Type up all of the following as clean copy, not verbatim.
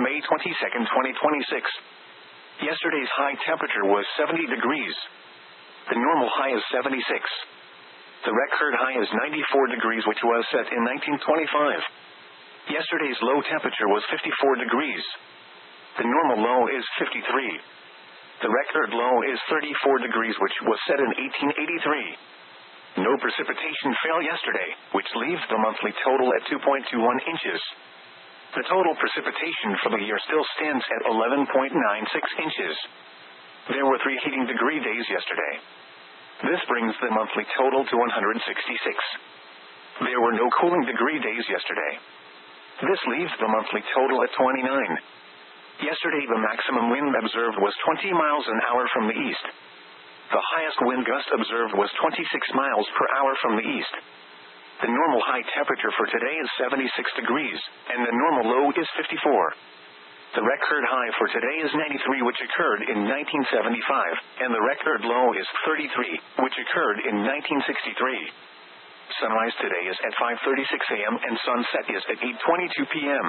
May 22, 2026. Yesterday's high temperature was 70 degrees. The normal high is 76. The record high is 94 degrees, which was set in 1925. Yesterday's low temperature was 54 degrees. The normal low is 53. The record low is 34 degrees, which was set in 1883. No precipitation fell yesterday, which leaves the monthly total at 2.21 inches. The total precipitation for the year still stands at 11.96 inches. There were 3 heating degree days yesterday. This brings the monthly total to 166. There were no cooling degree days yesterday. This leaves the monthly total at 29. Yesterday the maximum wind observed was 20 miles an hour from the east. The highest wind gust observed was 26 miles per hour from the east. The normal high temperature for today is 76 degrees, and the normal low is 54. The record high for today is 93, which occurred in 1975, and the record low is 33, which occurred in 1963. Sunrise today is at 5:36 a.m. and sunset is at 8:22 p.m.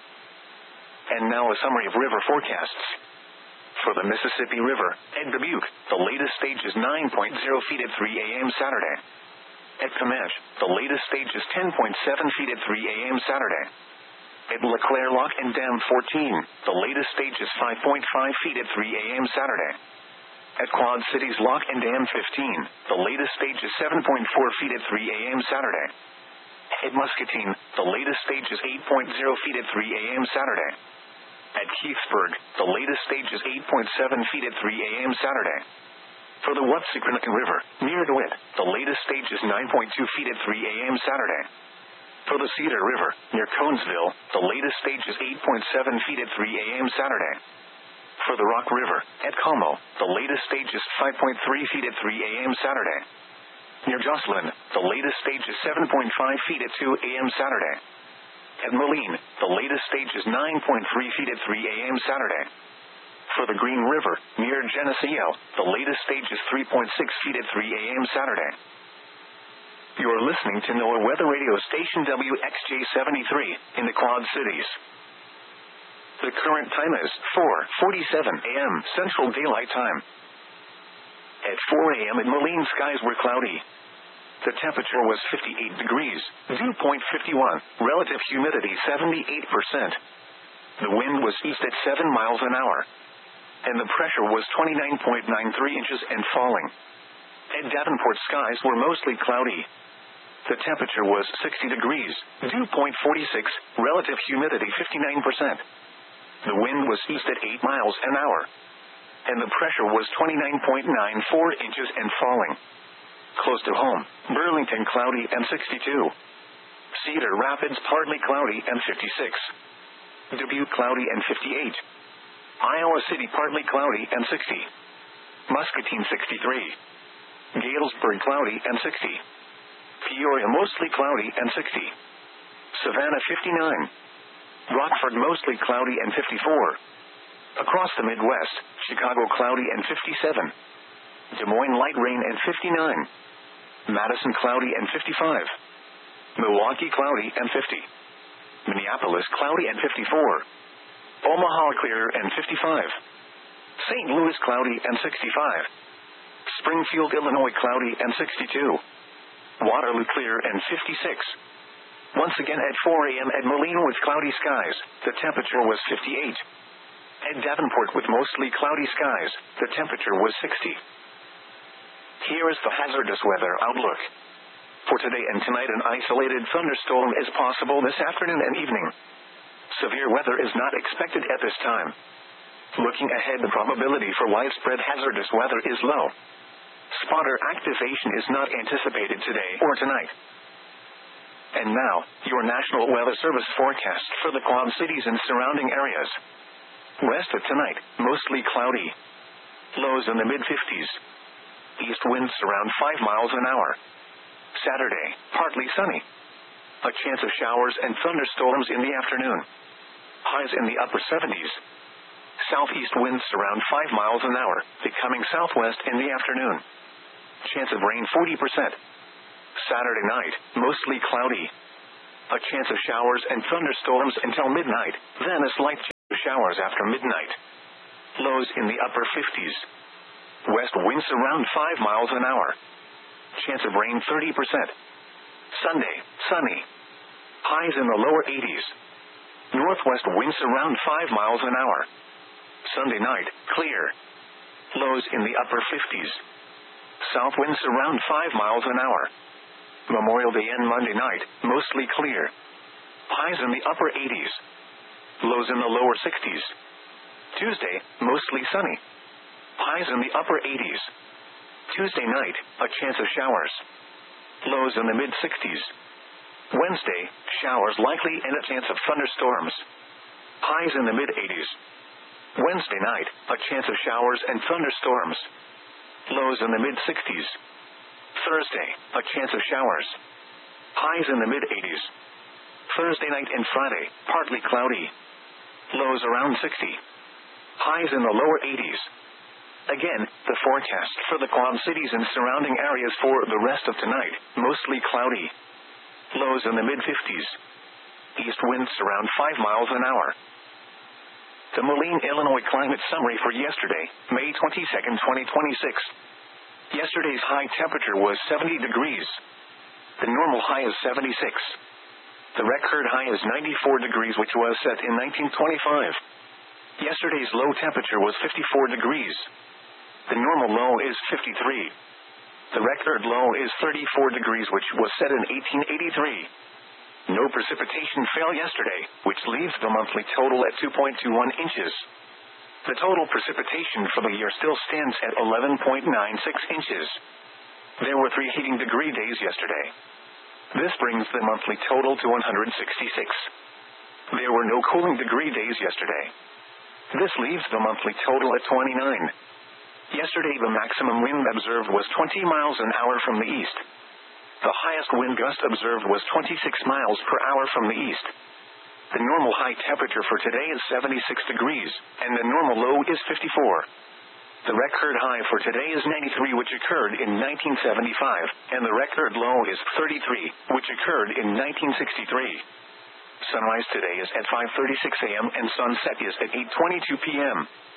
And now a summary of river forecasts. For the Mississippi River, at Dubuque, the latest stage is 9.0 feet at 3 a.m. Saturday. At Comanche, the latest stage is 10.7 feet at 3 a.m. Saturday. At LeClaire Lock and Dam 14, the latest stage is 5.5 feet at 3 a.m. Saturday. At Quad Cities Lock and Dam 15, the latest stage is 7.4 feet at 3 a.m. Saturday. At Muscatine, the latest stage is 8.0 feet at 3 a.m. Saturday. At Keithsburg, the latest stage is 8.7 feet at 3 a.m. Saturday. For the Watsicranacan River, near DeWitt, the latest stage is 9.2 feet at 3 a.m. Saturday. For the Cedar River, near Conesville, the latest stage is 8.7 feet at 3 a.m. Saturday. For the Rock River, at Como, the latest stage is 5.3 feet at 3 a.m. Saturday. Near Jocelyn, the latest stage is 7.5 feet at 2 a.m. Saturday. At Moline, the latest stage is 9.3 feet at 3 a.m. Saturday. For the Green River, near Geneseo, the latest stage is 3.6 feet at 3 a.m. Saturday. You are listening to NOAA Weather Radio Station WXJ-73 in the Quad Cities. The current time is 4:47 a.m. Central Daylight Time. At 4 a.m. in Moline, skies were cloudy. The temperature was 58 degrees, dew point 51, relative humidity 78%. The wind was east at 7 miles an hour. And the pressure was 29.93 inches and falling. At Davenport, skies were mostly cloudy. The temperature was 60 degrees, dew point 46, relative humidity 59%. The wind was east at 8 miles an hour. And the pressure was 29.94 inches and falling. Close to home, Burlington cloudy and 62. Cedar Rapids partly cloudy and 56. Dubuque cloudy and 58. Iowa City partly cloudy and 60. Muscatine 63. Galesburg cloudy and 60. Peoria mostly cloudy and 60. Savannah 59. Rockford mostly cloudy and 54. Across the Midwest, Chicago cloudy and 57. Des Moines light rain and 59. Madison cloudy and 55. Milwaukee cloudy and 50. Minneapolis cloudy and 54. Omaha clear and 55. St. Louis cloudy and 65. Springfield, Illinois cloudy and 62. Waterloo clear and 56. Once again at 4 a.m. at Moline with cloudy skies, the temperature was 58. At Davenport with mostly cloudy skies, the temperature was 60. Here is the hazardous weather outlook. For today and tonight, an isolated thunderstorm is possible this afternoon and evening. Severe weather is not expected at this time. Looking ahead, the probability for widespread hazardous weather is low. Spotter activation is not anticipated today or tonight. And now, your National Weather Service forecast for the Quad Cities and surrounding areas. West of tonight, mostly cloudy. Lows in the mid-50s. East winds around 5 miles an hour. Saturday, partly sunny. A chance of showers and thunderstorms in the afternoon. Highs in the upper 70s. Southeast winds around 5 miles an hour, becoming southwest in the afternoon. Chance of rain 40%. Saturday night, mostly cloudy. A chance of showers and thunderstorms until midnight, then a slight showers after midnight. Lows in the upper 50s. West winds around 5 miles an hour. Chance of rain 30%. Sunday, sunny. Highs in the lower 80s. Northwest winds around 5 miles an hour. Sunday night, clear. Lows in the upper 50s. South winds around 5 miles an hour. Memorial Day and Monday night, mostly clear. Highs in the upper 80s. Lows in the lower 60s. Tuesday, mostly sunny. Highs in the upper 80s. Tuesday night, a chance of showers. Lows in the mid-60s. Wednesday, showers likely and a chance of thunderstorms. Highs in the mid-80s. Wednesday night, a chance of showers and thunderstorms. Lows in the mid-60s. Thursday, a chance of showers. Highs in the mid-80s. Thursday night and Friday, partly cloudy. Lows around 60. Highs in the lower 80s. Again, the forecast for the Quad Cities and surrounding areas for the rest of tonight, mostly cloudy. Lows in the mid-50s. East winds around 5 miles an hour. The Moline, Illinois climate summary for yesterday, May 22, 2026. Yesterday's high temperature was 70 degrees. The normal high is 76. The record high is 94 degrees, which was set in 1925. Yesterday's low temperature was 54 degrees. The normal low is 53. The record low is 34 degrees, which was set in 1883. No precipitation fell yesterday, which leaves the monthly total at 2.21 inches. The total precipitation for the year still stands at 11.96 inches. There were 3 heating degree days yesterday. This brings the monthly total to 166. There were no cooling degree days yesterday. This leaves the monthly total at 29. Yesterday the maximum wind observed was 20 miles an hour from the east. The highest wind gust observed was 26 miles per hour from the east. The normal high temperature for today is 76 degrees, and the normal low is 54. The record high for today is 93, which occurred in 1975, and the record low is 33, which occurred in 1963. Sunrise today is at 5:36 a.m. and sunset is at 8:22 p.m.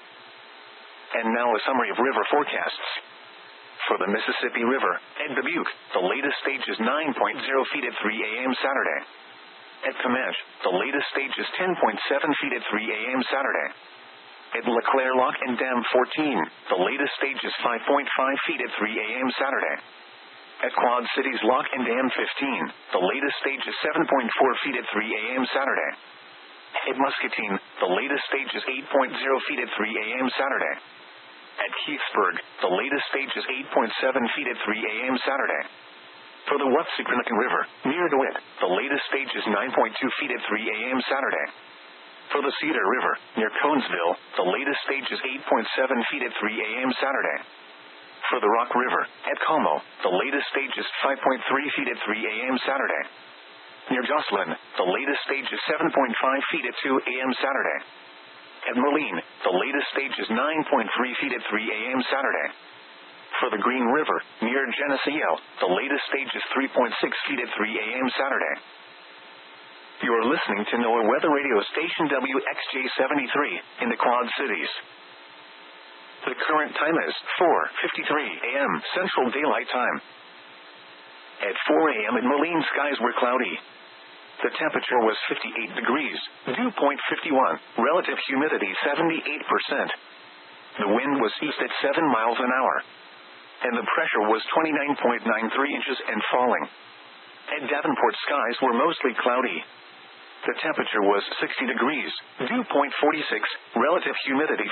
And now a summary of river forecasts. For the Mississippi River, at Dubuque, the latest stage is 9.0 feet at 3 a.m. Saturday. At Comanche, the latest stage is 10.7 feet at 3 a.m. Saturday. At LeClaire Lock and Dam 14, the latest stage is 5.5 feet at 3 a.m. Saturday. At Quad Cities Lock and Dam 15, the latest stage is 7.4 feet at 3 a.m. Saturday. At Muscatine, the latest stage is 8.0 feet at 3 a.m. Saturday. At Keithsburg, the latest stage is 8.7 feet at 3 a.m. Saturday. For the Wapsipinicon River, near DeWitt, the latest stage is 9.2 feet at 3 a.m. Saturday. For the Cedar River, near Conesville, the latest stage is 8.7 feet at 3 a.m. Saturday. For the Rock River, at Como, the latest stage is 5.3 feet at 3 a.m. Saturday. Near Jocelyn, the latest stage is 7.5 feet at 2 a.m. Saturday. At Moline, the latest stage is 9.3 feet at 3 a.m. Saturday. For the Green River, near Geneseo, the latest stage is 3.6 feet at 3 a.m. Saturday. You are listening to NOAA Weather Radio Station WXJ73 in the Quad Cities. The current time is 4:53 a.m. Central Daylight Time. At 4 a.m. in Moline, skies were cloudy. The temperature was 58 degrees, dew point 51, relative humidity 78%. The wind was east at 7 miles an hour. And the pressure was 29.93 inches and falling. At Davenport, skies were mostly cloudy. The temperature was 60 degrees, dew point 46, relative humidity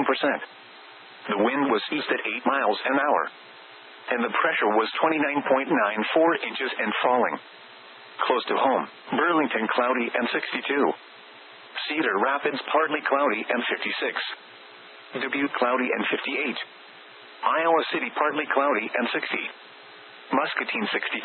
59%. The wind was east at 8 miles an hour. And the pressure was 29.94 inches and falling. Close to home, Burlington cloudy and 62. Cedar Rapids partly cloudy and 56. Dubuque cloudy and 58. Iowa City partly cloudy and 60. Muscatine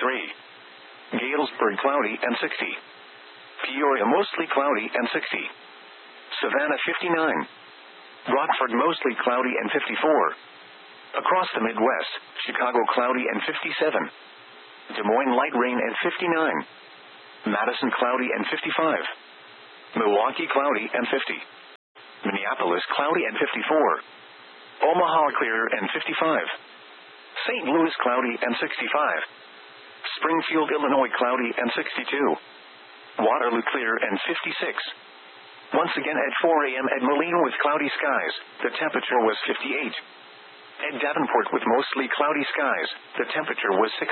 63. Galesburg cloudy and 60. Peoria mostly cloudy and 60. Savannah 59. Rockford mostly cloudy and 54. Across the Midwest, Chicago cloudy and 57. Des Moines light rain and 59. Madison cloudy and 55. Milwaukee cloudy and 50. Minneapolis cloudy and 54. Omaha clear and 55. St. Louis cloudy and 65. Springfield, Illinois cloudy and 62. Waterloo clear and 56. Once again at 4 a.m. at Moline with cloudy skies, the temperature was 58. At Davenport with mostly cloudy skies, the temperature was 60.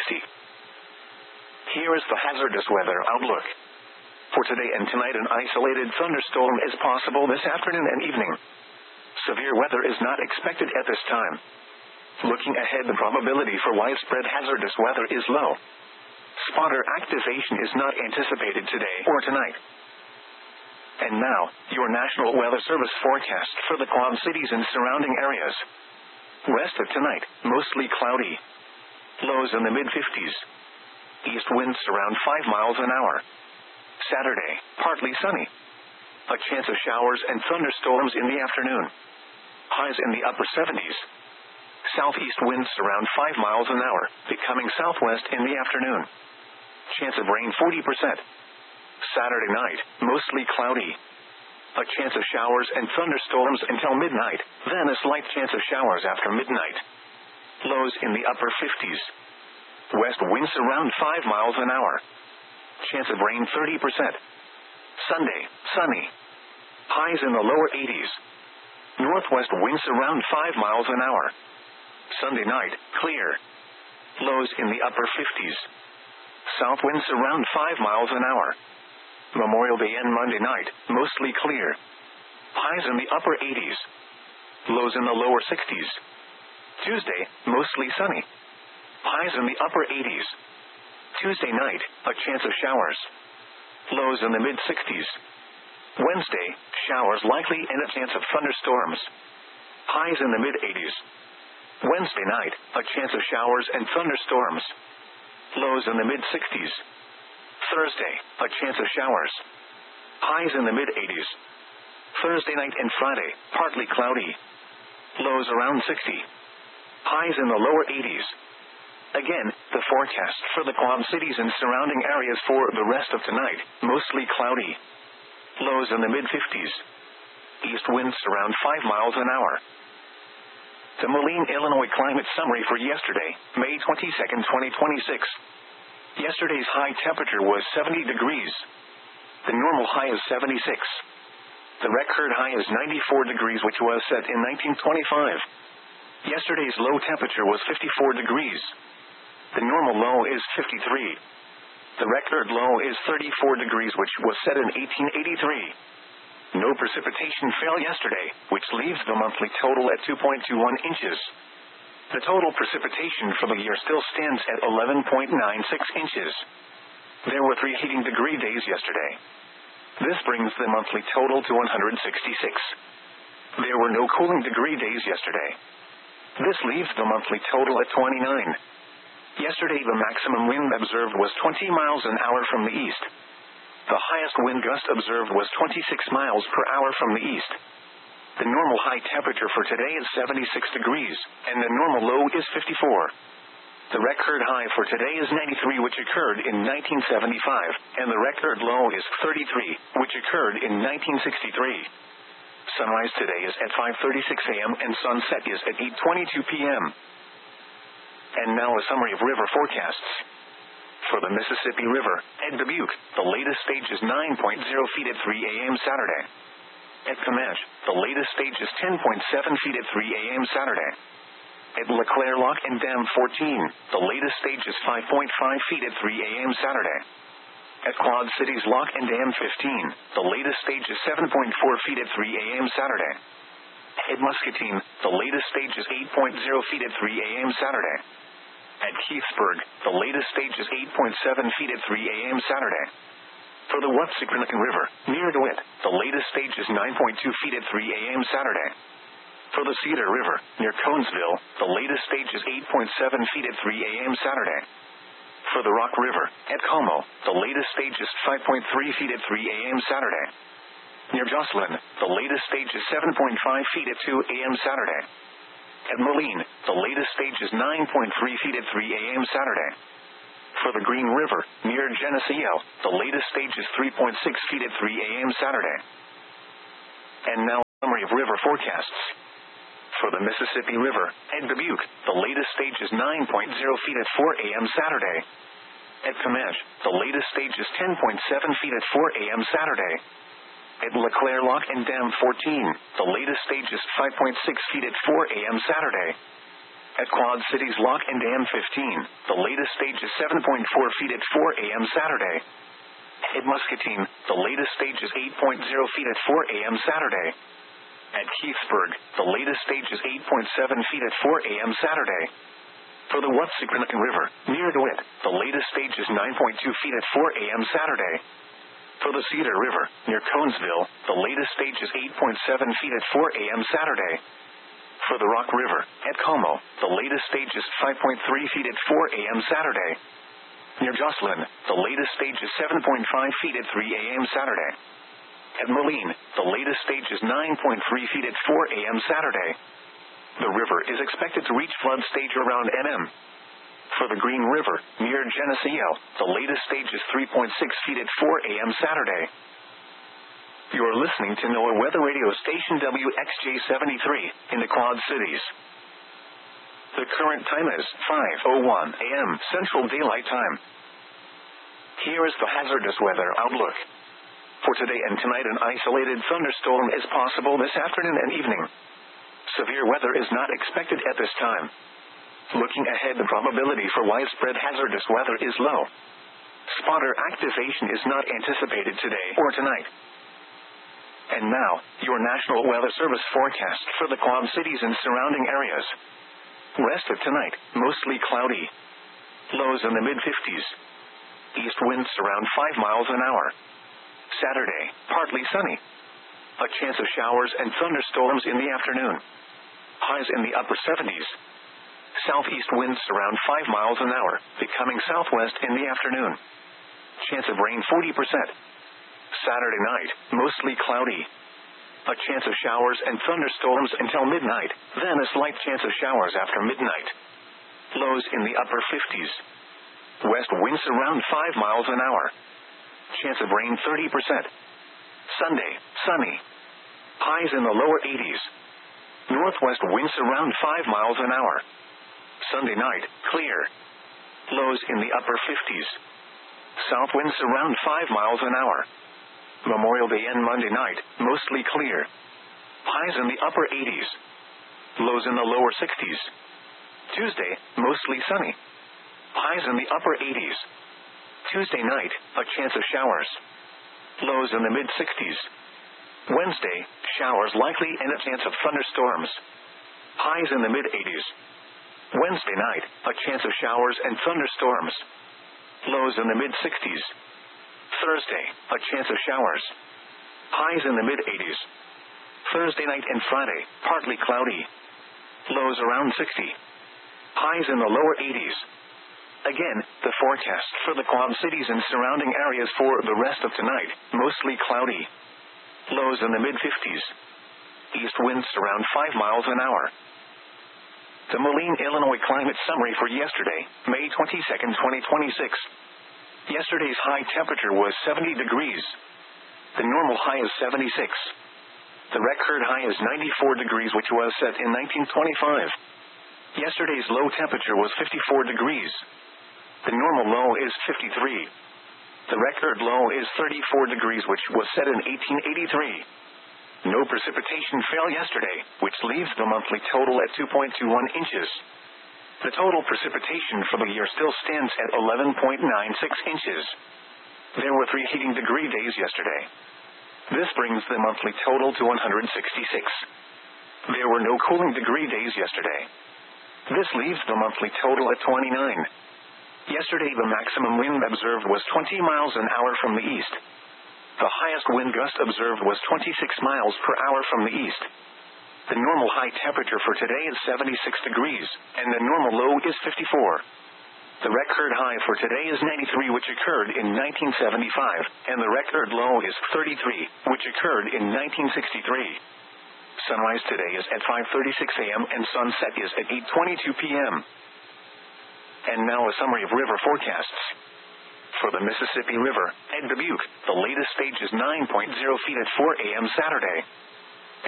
Here is the hazardous weather outlook. For today and tonight, an isolated thunderstorm is possible this afternoon and evening. Severe weather is not expected at this time. Looking ahead, the probability for widespread hazardous weather is low. Spotter activation is not anticipated today or tonight. And now, your National Weather Service forecast for the Quad Cities and surrounding areas. West of tonight, mostly cloudy. Lows in the mid-50s. East winds around 5 miles an hour. Saturday, partly sunny. A chance of showers and thunderstorms in the afternoon. Highs in the upper 70s. Southeast winds around 5 miles an hour, becoming southwest in the afternoon. Chance of rain 40%. Saturday night, mostly cloudy. A chance of showers and thunderstorms until midnight, then a slight chance of showers after midnight. Lows in the upper 50s. West winds around 5 miles an hour. Chance of rain 30%. Sunday, sunny. Highs in the lower 80s. Northwest winds around 5 miles an hour. Sunday night, clear. Lows in the upper 50s. South winds around 5 miles an hour. Memorial Day and Monday night, mostly clear. Highs in the upper 80s. Lows in the lower 60s. Tuesday, mostly sunny. Highs in the upper 80s. Tuesday night, a chance of showers. Lows in the mid-60s. Wednesday, showers likely and a chance of thunderstorms. Highs in the mid-80s. Wednesday night, a chance of showers and thunderstorms. Lows in the mid-60s. Thursday, a chance of showers. Highs in the mid-80s. Thursday night and Friday, partly cloudy. Lows around 60. Highs in the lower 80s. Again, the forecast for the Quad Cities and surrounding areas for the rest of tonight, mostly cloudy. Lows in the mid-50s. East winds around 5 miles an hour. The Moline, Illinois climate summary for yesterday, May 22, 2026. Yesterday's high temperature was 70 degrees. The normal high is 76. The record high is 94 degrees, which was set in 1925. Yesterday's low temperature was 54 degrees. The normal low is 53. The record low is 34 degrees, which was set in 1883. No precipitation fell yesterday, which leaves the monthly total at 2.21 inches. The total precipitation for the year still stands at 11.96 inches. There were 3 heating degree days yesterday. This brings the monthly total to 166. There were no cooling degree days yesterday. This leaves the monthly total at 29. Yesterday the maximum wind observed was 20 miles an hour from the east. The highest wind gust observed was 26 miles per hour from the east. The normal high temperature for today is 76 degrees, and the normal low is 54. The record high for today is 93, which occurred in 1975, and the record low is 33, which occurred in 1963. Sunrise today is at 5:36 a.m. and sunset is at 8:22 p.m. And now a summary of river forecasts. For the Mississippi River, at Dubuque, the latest stage is 9.0 feet at 3 a.m. Saturday. At Comanche, the latest stage is 10.7 feet at 3 a.m. Saturday. At LeClaire Lock and Dam 14, the latest stage is 5.5 feet at 3 a.m. Saturday. At Quad Cities Lock and Dam 15, the latest stage is 7.4 feet at 3 a.m. Saturday. At Muscatine, the latest stage is 8.0 feet at 3 a.m. Saturday. At Keithsburg, the latest stage is 8.7 feet at 3 a.m. Saturday. For the Wapsiquanacan River, near DeWitt, the latest stage is 9.2 feet at 3 a.m. Saturday. For the Cedar River, near Conesville, the latest stage is 8.7 feet at 3 a.m. Saturday. For the Rock River, at Como, the latest stage is 5.3 feet at 3 a.m. Saturday. Near Jocelyn, the latest stage is 7.5 feet at 2 a.m. Saturday. At Moline, the latest stage is 9.3 feet at 3 a.m. Saturday. For the Green River, near Geneseo, the latest stage is 3.6 feet at 3 a.m. Saturday. And now Summary of river forecasts. For the Mississippi River, at Dubuque, the latest stage is 9.0 feet at 4 a.m. Saturday. At Comanche, the latest stage is 10.7 feet at 4 a.m. Saturday. At LeClaire Lock and Dam 14, the latest stage is 5.6 feet at 4 a.m. Saturday. At Quad Cities Lock and Dam 15, the latest stage is 7.4 feet at 4 a.m. Saturday. At Muscatine, the latest stage is 8.0 feet at 4 a.m. Saturday. At Keithsburg, the latest stage is 8.7 feet at 4 a.m. Saturday. For the Watsicranican River, near DeWitt, the latest stage is 9.2 feet at 4 a.m. Saturday. For the Cedar River, near Conesville, the latest stage is 8.7 feet at 4 a.m. Saturday. For the Rock River, at Como, the latest stage is 5.3 feet at 4 a.m. Saturday. Near Jocelyn, the latest stage is 7.5 feet at 3 a.m. Saturday. At Moline, the latest stage is 9.3 feet at 4 a.m. Saturday. The river is expected to reach flood stage around nm. For the Green River, near Geneseo, the latest stage is 3.6 feet at 4 a.m. Saturday. You are listening to NOAA Weather Radio Station WXJ73 in the Quad Cities. The current time is 5:01 a.m. Central Daylight Time. Here is the hazardous weather outlook. For today and tonight, an isolated thunderstorm is possible this afternoon and evening. Severe weather is not expected at this time. Looking ahead, the probability for widespread hazardous weather is low. Spotter activation is not anticipated today or tonight. And now, your National Weather Service forecast for the Quad Cities and surrounding areas. Rest of tonight, mostly cloudy. Lows in the mid-50s. East winds around 5 miles an hour. Saturday, partly sunny. A chance of showers and thunderstorms in the afternoon. Highs in the upper 70s. Southeast winds around 5 miles an hour, becoming southwest in the afternoon. Chance of rain 40%. Saturday night, mostly cloudy. A chance of showers and thunderstorms until midnight, then a slight chance of showers after midnight. Lows in the upper 50s. West winds around 5 miles an hour. Chance of rain 30%. Sunday, sunny. Highs in the lower 80s. Northwest winds around 5 miles an hour. Sunday night, clear. Lows in the upper 50s. South winds around 5 miles an hour. Memorial Day and Monday night, mostly clear. Highs in the upper 80s. Lows in the lower 60s. Tuesday, mostly sunny. Highs in the upper 80s. Tuesday night, a chance of showers. Lows in the mid-60s. Wednesday, showers likely and a chance of thunderstorms. Highs in the mid-80s. Wednesday night, a chance of showers and thunderstorms. Lows in the mid-60s. Thursday, a chance of showers. Highs in the mid-80s. Thursday night and Friday, partly cloudy. Lows around 60. Highs in the lower 80s. Again, the forecast for the Quad Cities and surrounding areas for the rest of tonight, mostly cloudy. Lows in the mid-50s. East winds around 5 miles an hour. The Moline, Illinois climate summary for yesterday, May 22, 2026. Yesterday's high temperature was 70 degrees. The normal high is 76. The record high is 94 degrees, which was set in 1925. Yesterday's low temperature was 54 degrees. The normal low is 53. The record low is 34 degrees, which was set in 1883. No precipitation fell yesterday, which leaves the monthly total at 2.21 inches. The total precipitation for the year still stands at 11.96 inches. There were 3 heating degree days yesterday. This brings the monthly total to 166. There were no cooling degree days yesterday. This leaves the monthly total at 29. Yesterday the maximum wind observed was 20 miles an hour from the east. The highest wind gust observed was 26 miles per hour from the east. The normal high temperature for today is 76 degrees, and the normal low is 54. The record high for today is 93, which occurred in 1975, and the record low is 33, which occurred in 1963. Sunrise today is at 5:36 a.m. and sunset is at 8:22 p.m. And now a summary of river forecasts. For the Mississippi River, at Dubuque, the latest stage is 9.0 feet at 4 a.m. Saturday.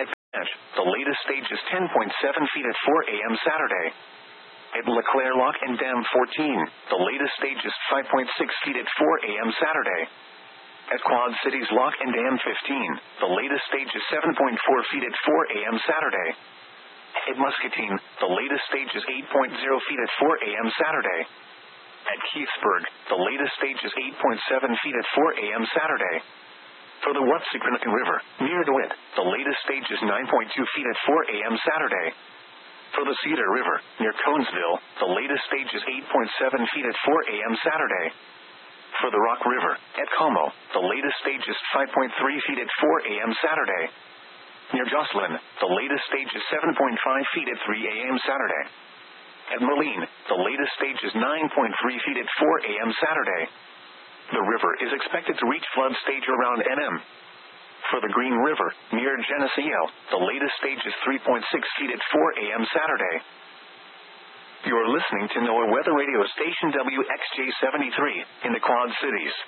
Lodge, the latest stage is 10.7 feet at 4 a.m. Saturday. At LeClaire Lock and Dam 14, the latest stage is 5.6 feet at 4 a.m. Saturday. At Quad Cities Lock and Dam 15, the latest stage is 7.4 feet at 4 a.m. Saturday. At Muscatine, the latest stage is 8.0 feet at 4 a.m. Saturday. At Keithsburg, the latest stage is 8.7 feet at 4 a.m. Saturday. For the Watsicranican River, near DeWitt, the latest stage is 9.2 feet at 4 a.m. Saturday. For the Cedar River, near Conesville, the latest stage is 8.7 feet at 4 a.m. Saturday. For the Rock River, at Como, the latest stage is 5.3 feet at 4 a.m. Saturday. Near Jocelyn, the latest stage is 7.5 feet at 3 a.m. Saturday. At Moline, the latest stage is 9.3 feet at 4 a.m. Saturday. The river is expected to reach flood stage around NM. For the Green River, near Geneseo, the latest stage is 3.6 feet at 4 a.m. Saturday. You're listening to NOAA Weather Radio Station WXJ73 in the Quad Cities.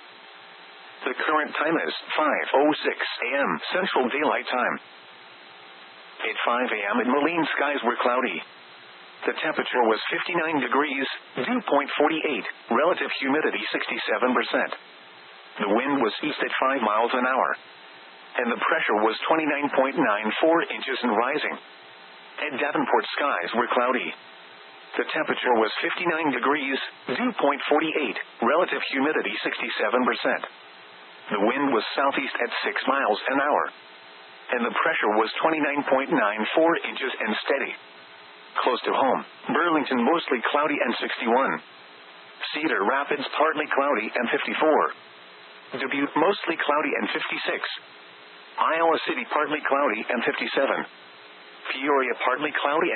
The current time is 5:06 a.m. Central Daylight Time. At 5 a.m. in Moline, skies were cloudy. The temperature was 59 degrees, dew point 48, relative humidity 67%. The wind was east at 5 miles an hour. And the pressure was 29.94 inches and rising. At Davenport, skies were cloudy. The temperature was 59 degrees, dew point 48, relative humidity 67%. The wind was southeast at 6 miles an hour. And the pressure was 29.94 inches and steady. Close to home, Burlington mostly cloudy and 61. Cedar Rapids partly cloudy and 54. Dubuque mostly cloudy and 56. Iowa City partly cloudy and 57. Peoria partly cloudy and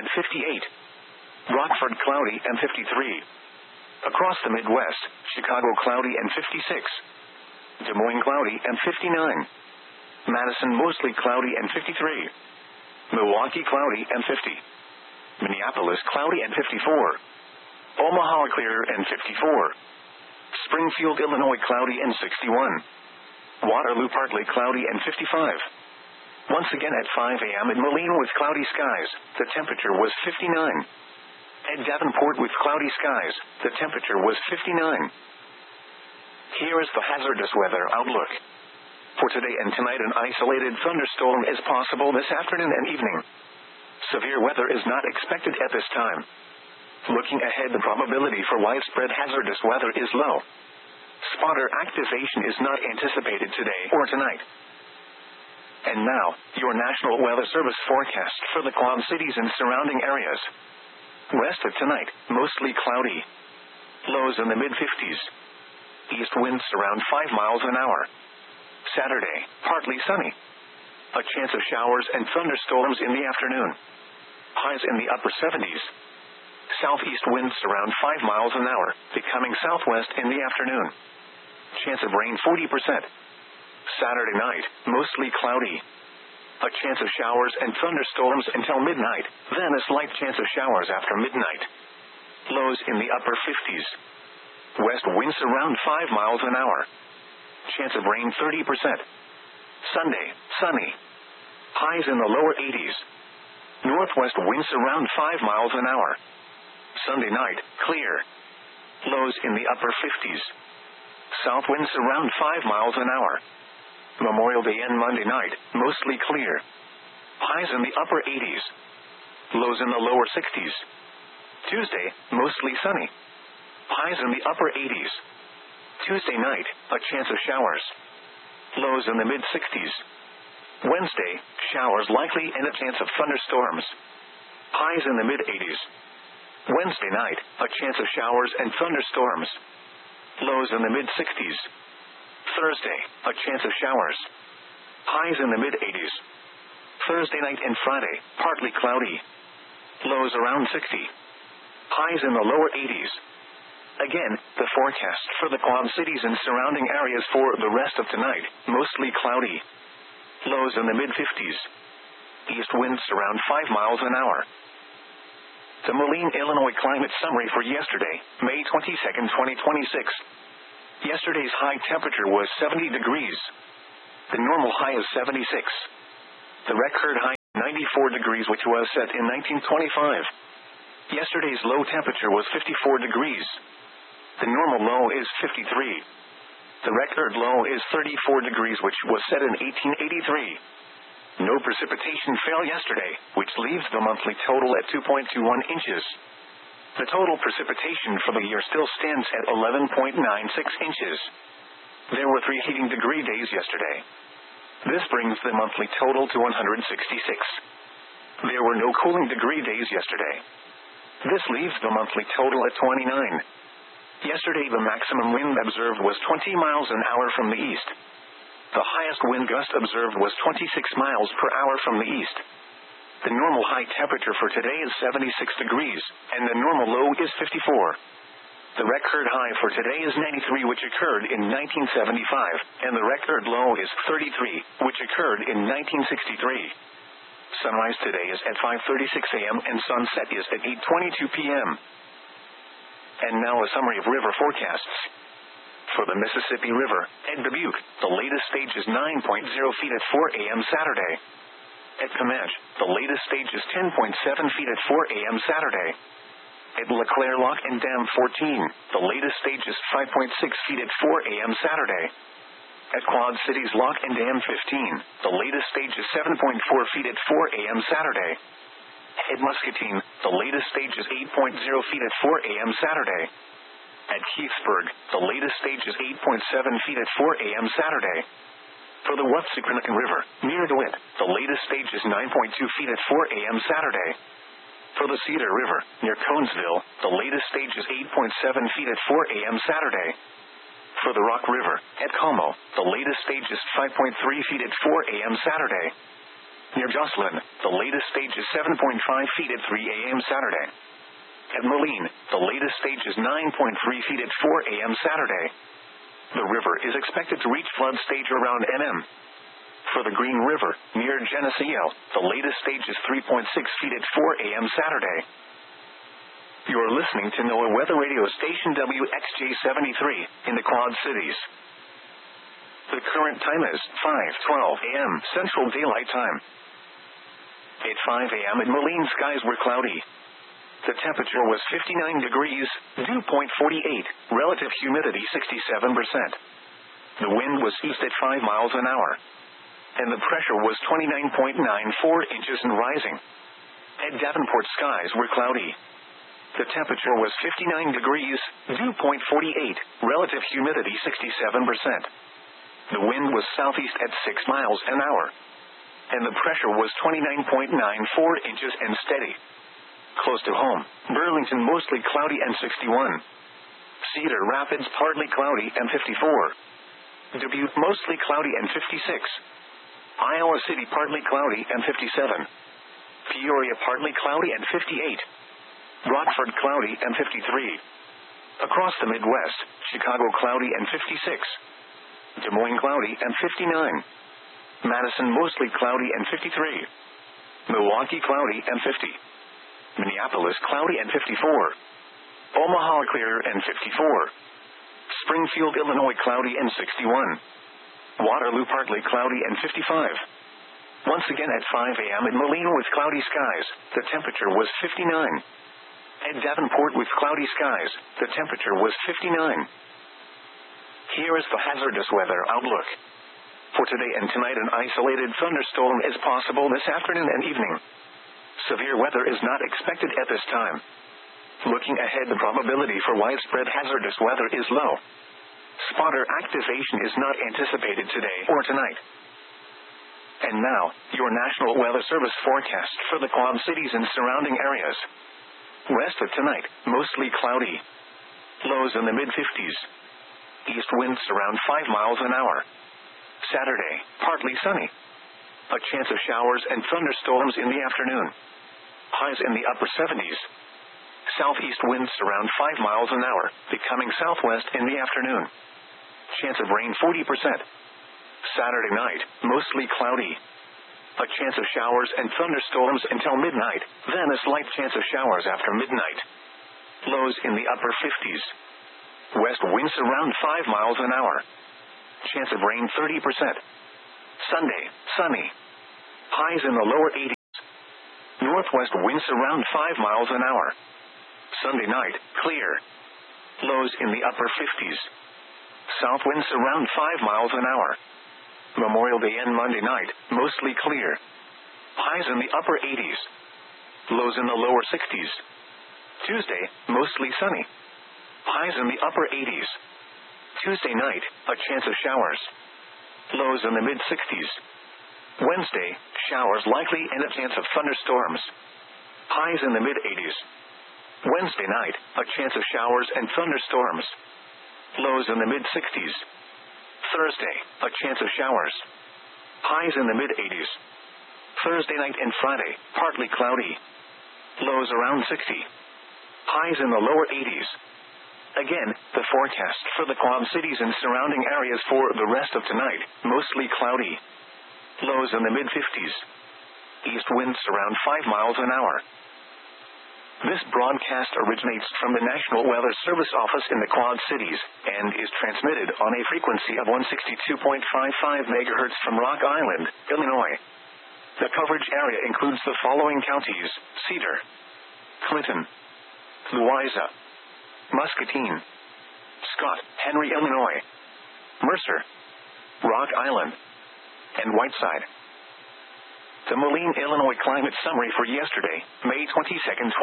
58. Rockford cloudy and 53. Across the Midwest, Chicago cloudy and 56. Des Moines cloudy and 59. Madison mostly cloudy and 53. Milwaukee cloudy and 50. Minneapolis cloudy and 54. Omaha clear and 54. Springfield, Illinois cloudy and 61. Waterloo partly cloudy and 55. Once again at 5 a.m. in Moline with cloudy skies, the temperature was 59. At Davenport with cloudy skies, the temperature was 59. Here is the hazardous weather outlook. For today and tonight, an isolated thunderstorm is possible this afternoon and evening. Severe weather is not expected at this time. Looking ahead, the probability for widespread hazardous weather is low. Spotter activation is not anticipated today or tonight. And now, your National Weather Service forecast for the Quad Cities and surrounding areas. West of tonight, mostly cloudy. Lows in the mid-50s. East winds around 5 miles an hour. Saturday, partly sunny. A chance of showers and thunderstorms in the afternoon. Highs in the upper 70s. Southeast winds around 5 miles an hour, becoming southwest in the afternoon. Chance of rain 40%. Saturday night, mostly cloudy. A chance of showers and thunderstorms until midnight, then a slight chance of showers after midnight. Lows in the upper 50s. West winds around 5 miles an hour. Chance of rain 30%. Sunday, sunny. Highs in the lower 80s. Northwest winds around 5 miles an hour. Sunday night, clear. Lows in the upper 50s. South winds around 5 miles an hour. Memorial Day and Monday night, mostly clear. Highs in the upper 80s. Lows in the lower 60s. Tuesday, mostly sunny. Highs in the upper 80s. Tuesday night, a chance of showers. Lows in the mid-60s. Wednesday, showers likely and a chance of thunderstorms. Highs in the mid-80s. Wednesday night, a chance of showers and thunderstorms. Lows in the mid-60s. Thursday, a chance of showers. Highs in the mid-80s. Thursday night and Friday, partly cloudy. Lows around 60. Highs in the lower 80s. Again, the forecast for the Quad Cities and surrounding areas for the rest of tonight, mostly cloudy. Lows in the mid-50s. East winds around 5 miles an hour. The Moline, Illinois climate summary for yesterday, May 22, 2026. Yesterday's high temperature was 70 degrees. The normal high is 76. The record high 94 degrees, which was set in 1925. Yesterday's low temperature was 54 degrees. The normal low is 53. The record low is 34 degrees, which was set in 1883. No precipitation fell yesterday, which leaves the monthly total at 2.21 inches. The total precipitation for the year still stands at 11.96 inches. There were 3 heating degree days yesterday. This brings the monthly total to 166. There were no cooling degree days yesterday. This leaves the monthly total at 29. Yesterday the maximum wind observed was 20 miles an hour from the east. The highest wind gust observed was 26 miles per hour from the east. The normal high temperature for today is 76 degrees, and the normal low is 54. The record high for today is 93, which occurred in 1975, and the record low is 33, which occurred in 1963. Sunrise today is at 5:36 a.m. and sunset is at 8:22 p.m. And now a summary of river forecasts. For the Mississippi River, at Dubuque, the latest stage is 9.0 feet at 4 a.m. Saturday. At Comanche, the latest stage is 10.7 feet at 4 a.m. Saturday. At LeClaire Lock and Dam 14, the latest stage is 5.6 feet at 4 a.m. Saturday. At Quad Cities Lock and Dam 15, the latest stage is 7.4 feet at 4 a.m. Saturday. At Muscatine, the latest stage is 8.0 feet at 4 a.m. Saturday. At Keithsburg, the latest stage is 8.7 feet at 4 a.m. Saturday. For the Wapsiquanacan River, near DeWitt, the latest stage is 9.2 feet at 4 a.m. Saturday. For the Cedar River, near Conesville, the latest stage is 8.7 feet at 4 a.m. Saturday. For the Rock River, at Como, the latest stage is 5.3 feet at 4 a.m. Saturday. Near Jocelyn, the latest stage is 7.5 feet at 3 a.m. Saturday. At Moline, the latest stage is 9.3 feet at 4 a.m. Saturday. The river is expected to reach flood stage around NM. For the Green River, near Geneseo, the latest stage is 3.6 feet at 4 a.m. Saturday. You are listening to NOAA Weather Radio Station WXJ73 in the Quad Cities. The current time is 5:12 a.m. Central Daylight Time. At 5 a.m. in Moline, skies were cloudy. The temperature was 59 degrees, dew point 48, relative humidity 67%. The wind was east at 5 miles an hour. And the pressure was 29.94 inches and rising. At Davenport, skies were cloudy. The temperature was 59 degrees, dew point 48, relative humidity 67%. The wind was southeast at 6 miles an hour. And the pressure was 29.94 inches and steady. Close to home, Burlington mostly cloudy and 61. Cedar Rapids partly cloudy and 54. Dubuque mostly cloudy and 56. Iowa City partly cloudy and 57. Peoria partly cloudy and 58. Rockford cloudy and 53. Across the Midwest, Chicago cloudy and 56. Des Moines cloudy and 59. Madison mostly cloudy and 53. Milwaukee cloudy and 50. Minneapolis cloudy and 54. Omaha clear and 54. Springfield, Illinois cloudy and 61. Waterloo partly cloudy and 55. Once again at 5 a.m. in Moline with cloudy skies, the temperature was 59. At Davenport with cloudy skies, the temperature was 59. Here is the hazardous weather outlook. For today and tonight, an isolated thunderstorm is possible this afternoon and evening. Severe weather is not expected at this time. Looking ahead, the probability for widespread hazardous weather is low. Spotter activation is not anticipated today or tonight. And now, your National Weather Service forecast for the Quad Cities and surrounding areas. West of tonight, mostly cloudy. Lows in the mid-50s. East winds around 5 miles an hour. Saturday, partly sunny. A chance of showers and thunderstorms in the afternoon. Highs in the upper 70s. Southeast winds around 5 miles an hour, becoming southwest in the afternoon. Chance of rain 40%. Saturday night, mostly cloudy. A chance of showers and thunderstorms until midnight, then a slight chance of showers after midnight. Lows in the upper 50s. West winds around 5 miles an hour. Chance of rain 30%. Sunday, sunny. Highs in the lower 80s. Northwest winds around 5 miles an hour. Sunday night, clear. Lows in the upper 50s. South winds around 5 miles an hour. Memorial Day and Monday night, mostly clear. Highs in the upper 80s. Lows in the lower 60s. Tuesday, mostly sunny. Highs in the upper 80s. Tuesday night, a chance of showers. Lows in the mid-60s. Wednesday, showers likely and a chance of thunderstorms. Highs in the mid-80s. Wednesday night, a chance of showers and thunderstorms. Lows in the mid-60s. Thursday, a chance of showers. Highs in the mid-80s. Thursday night and Friday, partly cloudy. Lows around 60. Highs in the lower 80s. Again, the forecast for the Quad Cities and surrounding areas for the rest of tonight, mostly cloudy. Lows in the mid-50s. East winds around 5 miles an hour. This broadcast originates from the National Weather Service office in the Quad Cities, and is transmitted on a frequency of 162.55 MHz from Rock Island, Illinois. The coverage area includes the following counties: Cedar, Clinton, Louisa, Muscatine, Scott, Henry, Illinois, Mercer, Rock Island, and Whiteside. The Moline, Illinois climate summary for yesterday, May 22,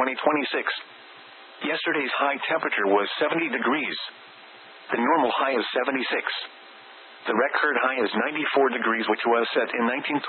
2026. Yesterday's high temperature was 70 degrees. The normal high is 76. The record high is 94 degrees, which was set in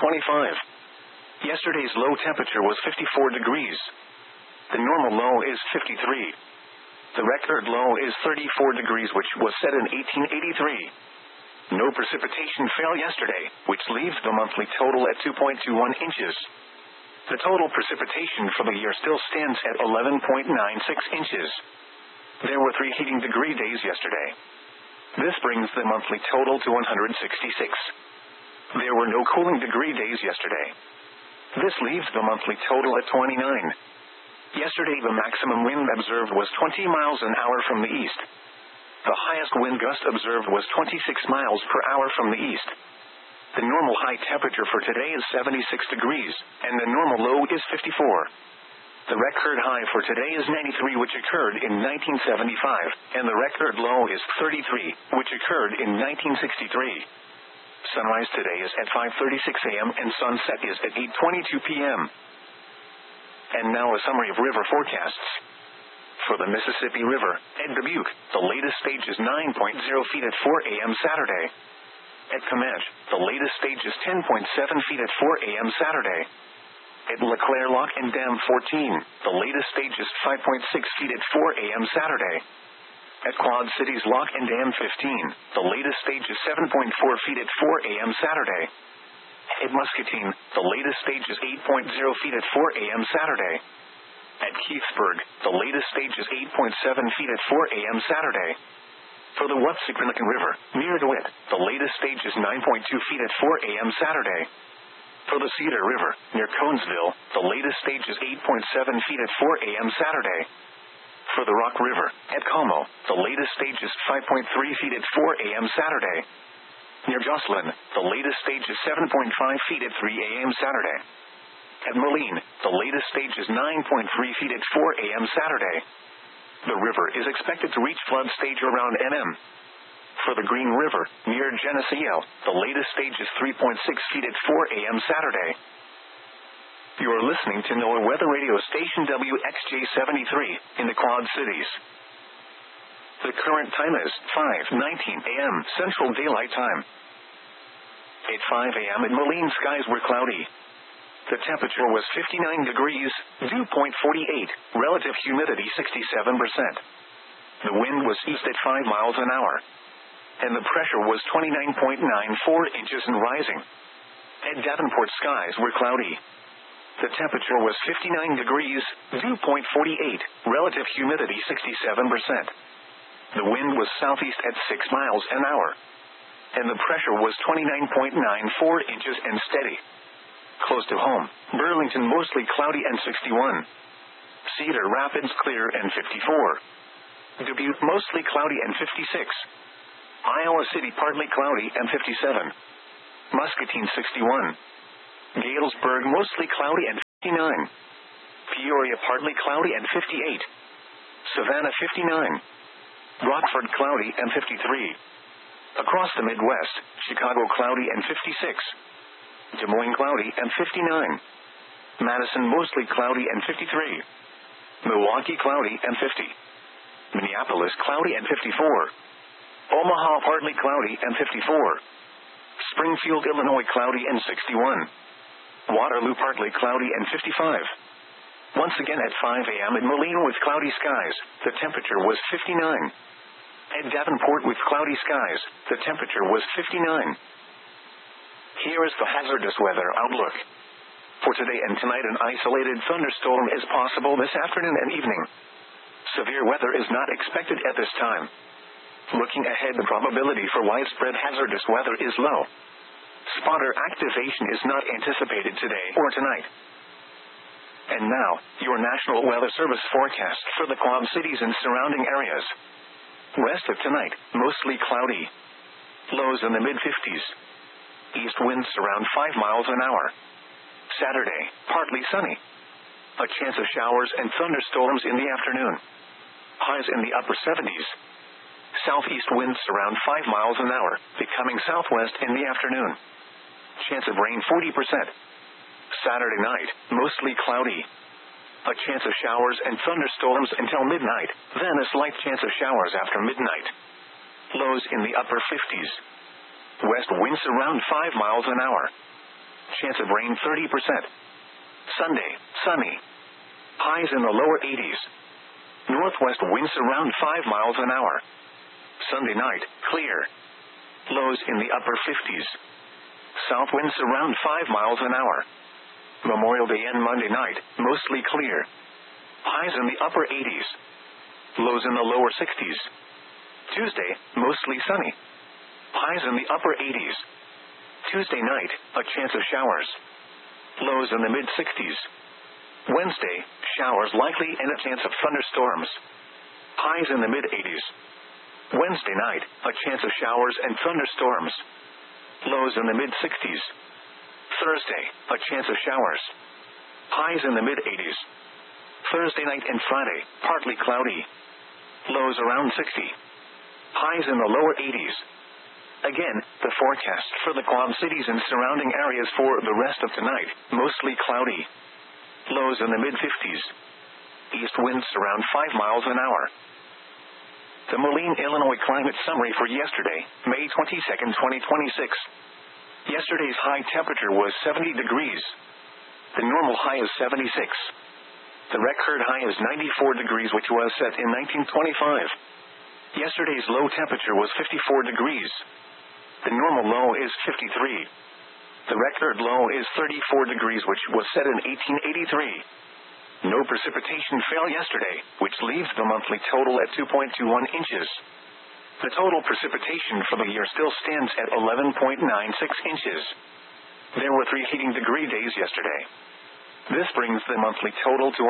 1925. Yesterday's low temperature was 54 degrees. The normal low is 53. The record low is 34 degrees, which was set in 1883. No precipitation fell yesterday, which leaves the monthly total at 2.21 inches. The total precipitation for the year still stands at 11.96 inches. There were 3 heating degree days yesterday. This brings the monthly total to 166. There were no cooling degree days yesterday. This leaves the monthly total at 29. Yesterday the maximum wind observed was 20 miles an hour from the east. The highest wind gust observed was 26 miles per hour from the east. The normal high temperature for today is 76 degrees, and the normal low is 54. The record high for today is 93, which occurred in 1975, and the record low is 33, which occurred in 1963. Sunrise today is at 5:36 a.m. and sunset is at 8:22 p.m. And now a summary of river forecasts. For the Mississippi River, at Dubuque, the latest stage is 9.0 feet at 4 a.m. Saturday. At Comanche, the latest stage is 10.7 feet at 4 a.m. Saturday. At LeClaire Lock and Dam 14, the latest stage is 5.6 feet at 4 a.m. Saturday. At Quad Cities Lock and Dam 15, the latest stage is 7.4 feet at 4 a.m. Saturday. At Muscatine, the latest stage is 8.0 feet at 4 a.m. Saturday. At Keithsburg, the latest stage is 8.7 feet at 4 a.m. Saturday. For the Wapsiquanacan River, near DeWitt, the latest stage is 9.2 feet at 4 a.m. Saturday. For the Cedar River, near Conesville, the latest stage is 8.7 feet at 4 a.m. Saturday. For the Rock River, at Como, the latest stage is 5.3 feet at 4 a.m. Saturday. Near Jocelyn, the latest stage is 7.5 feet at 3 a.m. Saturday. At Moline, the latest stage is 9.3 feet at 4 a.m. Saturday. The river is expected to reach flood stage around NM. For the Green River, near Geneseo, the latest stage is 3.6 feet at 4 a.m. Saturday. You are listening to NOAA Weather Radio Station WXJ73 in the Quad Cities. The current time is 5:19 a.m. Central Daylight Time. At 5 a.m. at Moline, skies were cloudy. The temperature was 59 degrees, dew point 48, relative humidity 67%. The wind was east at 5 miles an hour. And the pressure was 29.94 inches and rising. At Davenport, skies were cloudy. The temperature was 59 degrees, dew point 48, relative humidity 67%. The wind was southeast at 6 miles an hour. And the pressure was 29.94 inches and steady. Close to home, Burlington mostly cloudy and 61. Cedar Rapids clear and 54. Dubuque mostly cloudy and 56. Iowa City partly cloudy and 57. Muscatine 61. Galesburg mostly cloudy and 59. Peoria partly cloudy and 58. Savannah 59. Rockford cloudy and 53. Across the Midwest, Chicago cloudy and 56. Des Moines cloudy and 59. Madison mostly cloudy and 53. Milwaukee cloudy and 50. Minneapolis cloudy and 54. Omaha partly cloudy and 54. Springfield, Illinois cloudy and 61. Waterloo partly cloudy and 55. Once again at 5 a.m. in Moline with cloudy skies, the temperature was 59. At Davenport with cloudy skies, the temperature was 59. Here is the hazardous weather outlook. For today and tonight, an isolated thunderstorm is possible this afternoon and evening. Severe weather is not expected at this time. Looking ahead, the probability for widespread hazardous weather is low. Spotter activation is not anticipated today or tonight. And now, your National Weather Service forecast for the Quad Cities and surrounding areas. Rest of tonight, mostly cloudy. Lows in the mid-50s. East winds around 5 miles an hour. Saturday, partly sunny. A chance of showers and thunderstorms in the afternoon. Highs in the upper 70s. Southeast winds around 5 miles an hour, becoming southwest in the afternoon. Chance of rain 40%. Saturday night, mostly cloudy. A chance of showers and thunderstorms until midnight, then a slight chance of showers after midnight. Lows in the upper 50s. West winds around 5 miles an hour. Chance of rain 30%. Sunday, sunny. Highs in the lower 80s. Northwest winds around 5 miles an hour. Sunday night, clear. Lows in the upper 50s. South winds around 5 miles an hour. Memorial Day and Monday night, mostly clear. Highs in the upper 80s. Lows in the lower 60s. Tuesday, mostly sunny. Highs in the upper 80s. Tuesday night, a chance of showers. Lows in the mid-60s. Wednesday, showers likely and a chance of thunderstorms. Highs in the mid-80s. Wednesday night, a chance of showers and thunderstorms. Lows in the mid-60s. Thursday, a chance of showers. Highs in the mid-80s. Thursday night and Friday, partly cloudy. Lows around 60. Highs in the lower 80s. Again, the forecast for the Quad Cities and surrounding areas for the rest of tonight, mostly cloudy. Lows in the mid-50s. East winds around 5 miles an hour. The Moline, Illinois climate summary for yesterday, May 22, 2026. Yesterday's high temperature was 70 degrees. The normal high is 76. The record high is 94 degrees, which was set in 1925. Yesterday's low temperature was 54 degrees. The normal low is 53. The record low is 34 degrees, which was set in 1883. No precipitation fell yesterday, which leaves the monthly total at 2.21 inches. The total precipitation for the year still stands at 11.96 inches. There were 3 heating degree days yesterday. This brings the monthly total to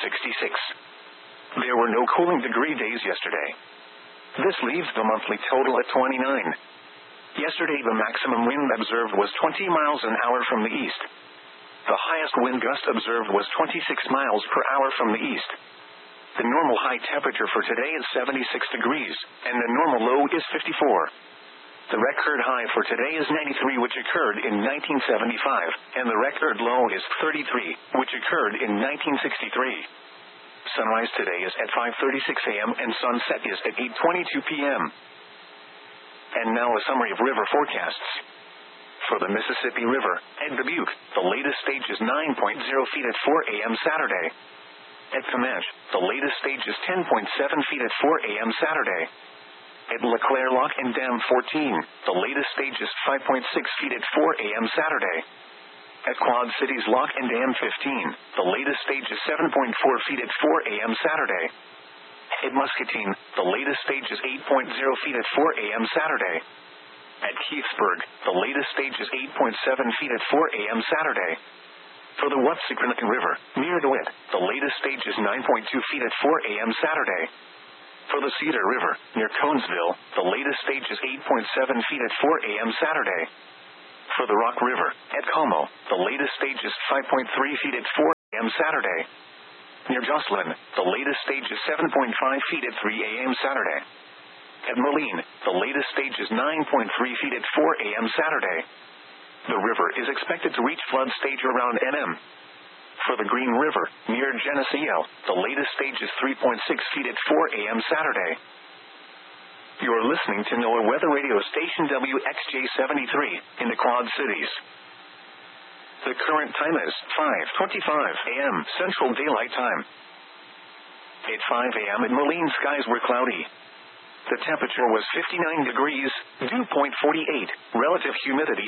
166. There were no cooling degree days yesterday. This leaves the monthly total at 29. Yesterday the maximum wind observed was 20 miles an hour from the east. The highest wind gust observed was 26 miles per hour from the east. The normal high temperature for today is 76 degrees, and the normal low is 54. The record high for today is 93, which occurred in 1975, and the record low is 33, which occurred in 1963. Sunrise today is at 5:36 a.m. and sunset is at 8:22 p.m. And now a summary of river forecasts. For the Mississippi River, at Dubuque, the latest stage is 9.0 feet at 4 a.m. Saturday. At Comanche, the latest stage is 10.7 feet at 4 a.m. Saturday. At LeClaire Lock and Dam 14, the latest stage is 5.6 feet at 4 a.m. Saturday. At Quad Cities Lock and Dam 15, the latest stage is 7.4 feet at 4 a.m. Saturday. At Muscatine, the latest stage is 8.0 feet at 4 a.m. Saturday. At Keithsburg, the latest stage is 8.7 feet at 4 a.m. Saturday. For the Wapsiquanacan River, near DeWitt, the latest stage is 9.2 feet at 4 a.m. Saturday. For the Cedar River, near Conesville, the latest stage is 8.7 feet at 4 a.m. Saturday. For the Rock River, at Como, the latest stage is 5.3 feet at 4 a.m. Saturday. Near Jocelyn, the latest stage is 7.5 feet at 3 a.m. Saturday. At Moline, the latest stage is 9.3 feet at 4 a.m. Saturday. The river is expected to reach flood stage around NM. For the Green River, near Geneseo, the latest stage is 3.6 feet at 4 a.m. Saturday. You're listening to NOAA Weather Radio Station WXJ73 in the Quad Cities. The current time is 5:25 a.m. Central Daylight Time. At 5 a.m. at Moline, skies were cloudy. The temperature was 59 degrees, dew point 48, relative humidity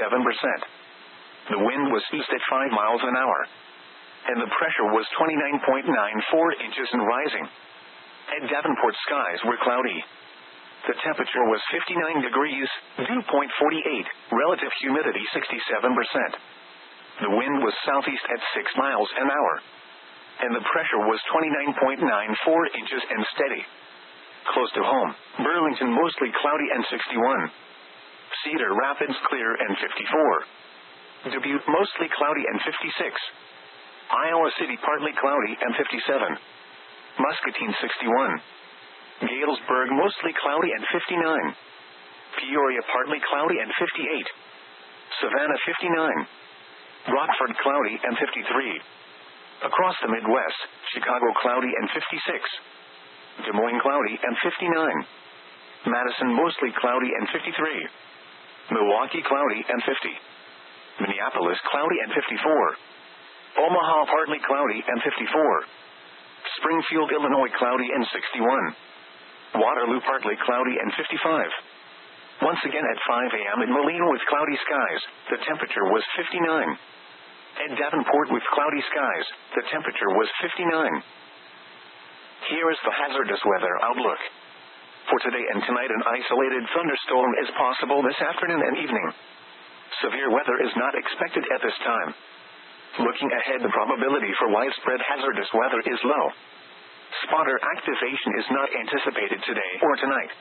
67%. The wind was east at 5 miles an hour. And the pressure was 29.94 inches and rising. At Davenport, skies were cloudy. The temperature was 59 degrees, dew point 48, relative humidity 67%. The wind was southeast at 6 miles an hour. And the pressure was 29.94 inches and steady. Close to home, Burlington mostly cloudy and 61. Cedar Rapids clear and 54. Dubuque mostly cloudy and 56. Iowa City partly cloudy and 57. Muscatine 61. Galesburg mostly cloudy and 59. Peoria partly cloudy and 58. Savannah 59. Rockford cloudy and 53. Across the Midwest, Chicago cloudy and 56. Des Moines cloudy and 59. Madison mostly cloudy and 53. Milwaukee cloudy and 50. Minneapolis cloudy and 54. Omaha partly cloudy and 54. Springfield, Illinois cloudy and 61. Waterloo partly cloudy and 55. Once again at 5 a.m. in Moline with cloudy skies, the temperature was 59. At Davenport with cloudy skies, the temperature was 59. Here is the hazardous weather outlook. For today and tonight, an isolated thunderstorm is possible this afternoon and evening. Severe weather is not expected at this time. Looking ahead, the probability for widespread hazardous weather is low. Spotter activation is not anticipated today or tonight.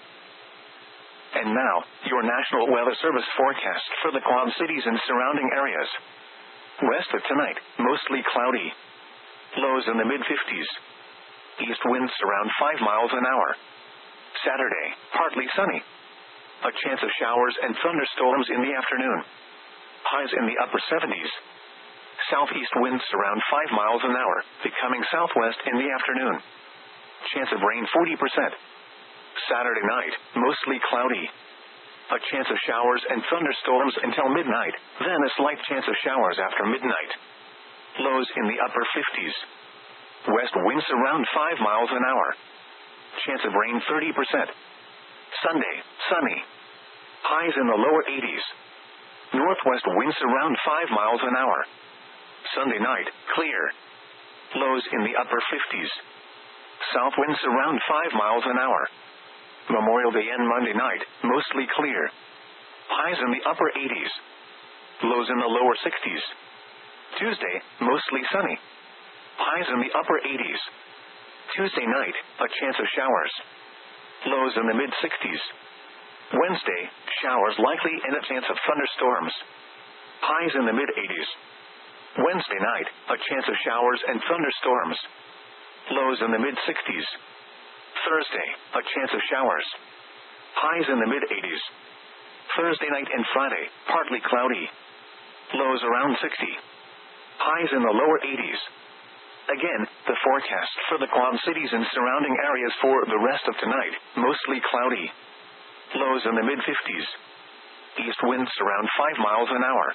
And now, your National Weather Service forecast for the Quad Cities and surrounding areas. West of tonight, mostly cloudy. Lows in the mid-50s. East winds around 5 miles an hour. Saturday, partly sunny. A chance of showers and thunderstorms in the afternoon. Highs in the upper 70s. Southeast winds around 5 miles an hour, becoming southwest in the afternoon. Chance of rain 40%. Saturday night, mostly cloudy. A chance of showers and thunderstorms until midnight, then a slight chance of showers after midnight. Lows in the upper 50s. West winds around 5 miles an hour. Chance of rain 30%. Sunday, sunny. Highs in the lower 80s. Northwest winds around 5 miles an hour. Sunday night, clear. Lows in the upper 50s. South winds around 5 miles an hour. Memorial Day and Monday night, mostly clear. Highs in the upper 80s. Lows in the lower 60s. Tuesday, mostly sunny. Highs in the upper 80s. Tuesday night, a chance of showers. Lows in the mid-60s. Wednesday, showers likely and a chance of thunderstorms. Highs in the mid-80s. Wednesday night, a chance of showers and thunderstorms. Lows in the mid-60s. Thursday, a chance of showers. Highs in the mid-80s. Thursday night and Friday, partly cloudy. Lows around 60. Highs in the lower 80s. Again, the forecast for the Quad Cities and surrounding areas for the rest of tonight, mostly cloudy. Lows in the mid-50s. East winds around 5 miles an hour.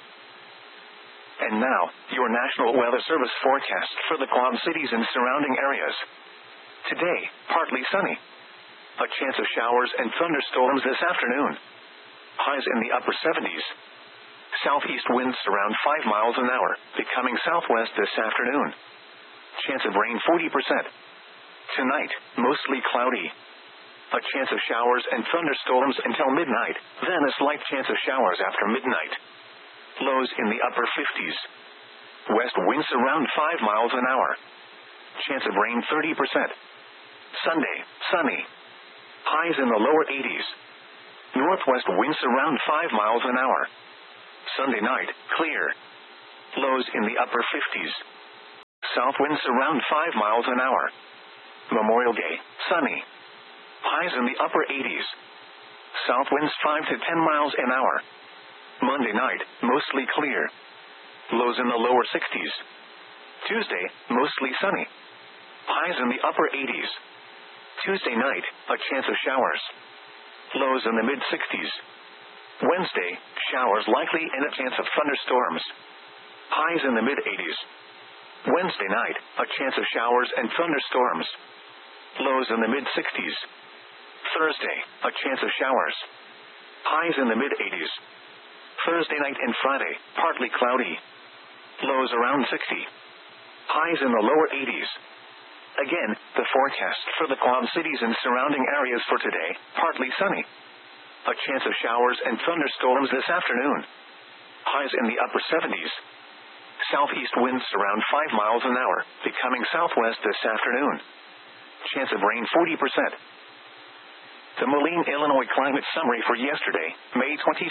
And now, your National Weather Service forecast for the Quad Cities and surrounding areas. Today, partly sunny. A chance of showers and thunderstorms this afternoon. Highs in the upper 70s. Southeast winds around 5 miles an hour, becoming southwest this afternoon. Chance of rain 40%. Tonight, mostly cloudy. A chance of showers and thunderstorms until midnight, then a slight chance of showers after midnight. Lows in the upper 50s. West winds around 5 miles an hour. Chance of rain 30%. Sunday, sunny. Highs in the lower 80s. Northwest winds around 5 miles an hour. Sunday night, clear. Lows in the upper 50s. South winds around 5 miles an hour. Memorial Day, sunny. Highs in the upper 80s. South winds 5 to 10 miles an hour. Monday night, mostly clear. Lows in the lower 60s. Tuesday, mostly sunny. Highs in the upper 80s. Tuesday night, a chance of showers. Lows in the mid-60s. Wednesday, showers likely and a chance of thunderstorms. Highs in the mid-80s. Wednesday night, a chance of showers and thunderstorms. Lows in the mid-60s. Thursday, a chance of showers. Highs in the mid-80s. Thursday night and Friday, partly cloudy. Lows around 60. Highs in the lower 80s. Again, the forecast for the Quad Cities and surrounding areas for today, partly sunny. A chance of showers and thunderstorms this afternoon. Highs in the upper 70s. Southeast winds around 5 miles an hour, becoming southwest this afternoon. Chance of rain 40%. The Moline, Illinois climate summary for yesterday, May 22,